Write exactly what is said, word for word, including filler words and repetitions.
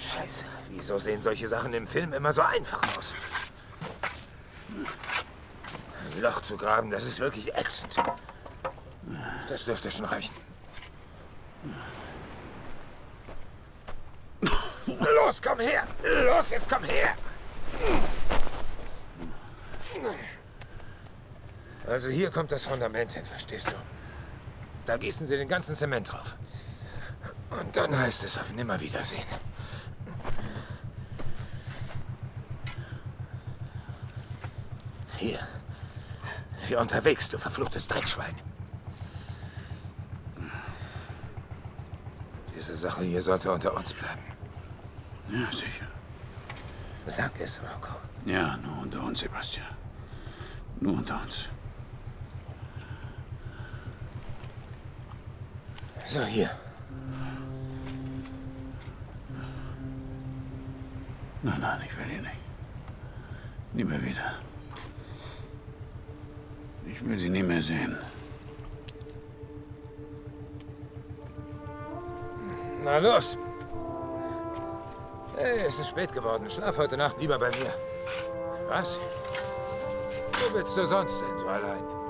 Scheiße. Wieso sehen solche Sachen im Film immer so einfach aus? Ein Loch zu graben, das ist wirklich ätzend. Das dürfte schon reichen. Los, komm her! Los, jetzt komm her! Also hier kommt das Fundament hin, verstehst du? Da gießen sie den ganzen Zement drauf. Und dann heißt es auf Nimmerwiedersehen. Hier. Für unterwegs, du verfluchtes Dreckschwein. Diese Sache hier sollte unter uns bleiben. Ja, sicher. Sag es, Rocco. Ja, nur unter uns, Sebastian. Nur unter uns. So, hier. Nein, nein, ich will ihn nicht. Nie mehr wieder. Ich will sie nie mehr sehen. Na los. Hey, es ist spät geworden. Schlaf heute Nacht lieber bei mir. Was? Wo willst du sonst sein, so allein?